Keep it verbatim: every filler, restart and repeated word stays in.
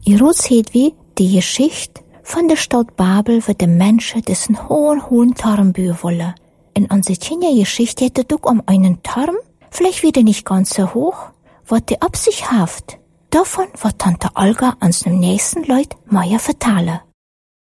Ihr seht wie die Geschichte von der Stadt Babel, wo die Menschen diesen hohen, hohen Turm bauen wollen. In unserer Kindergeschichte geht es auch um einen Turm, vielleicht wieder nicht ganz so hoch, was die Absicht hat. Davon wird Tante Olga uns dem nächsten Leut mehr vertellen.